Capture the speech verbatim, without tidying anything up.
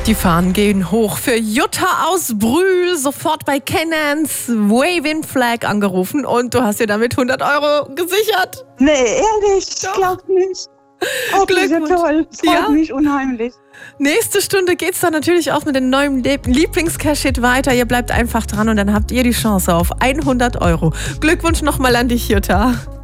Die Fahnen gehen hoch für Jutta aus Brühl, sofort bei Canans Waving Flag angerufen und du hast dir damit hundert Euro gesichert. Nee, ehrlich, ich glaub nicht. Oh, das ist ja toll, freut ja. mich unheimlich. Nächste Stunde geht's dann natürlich auch mit dem neuen Lieblings-Cash-Hit weiter. Ihr bleibt einfach dran und dann habt ihr die Chance auf hundert Euro. Glückwunsch nochmal an dich, Jutta.